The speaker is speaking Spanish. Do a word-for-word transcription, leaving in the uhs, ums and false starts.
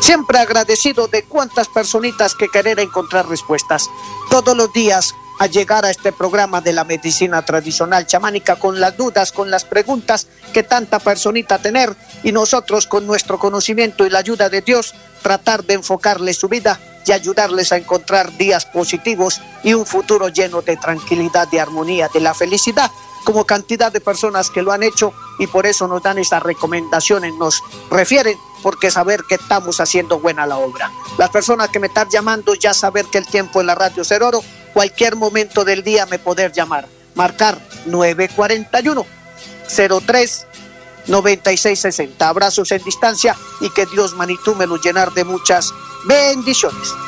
Siempre agradecido de cuántas personitas que querer encontrar respuestas. Todos los días a llegar a este programa de la medicina tradicional chamánica con las dudas, con las preguntas que tanta personita tener, y nosotros con nuestro conocimiento y la ayuda de Dios tratar de enfocarles su vida y ayudarles a encontrar días positivos y un futuro lleno de tranquilidad, de armonía, de la felicidad, como cantidad de personas que lo han hecho, y por eso nos dan estas recomendaciones, nos refieren, porque saber que estamos haciendo buena la obra. Las personas que me están llamando, ya saber que el tiempo en la radio es oro, cualquier momento del día me poder llamar, marcar nueve cuatro uno, cero tres, noventa y seis sesenta. Abrazos en distancia y que Dios, manitú, me lo llenar de muchas bendiciones.